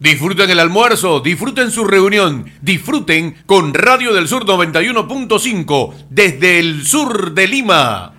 Disfruten el almuerzo, disfruten su reunión, disfruten con Radio del Sur 91.5 desde el sur de Lima.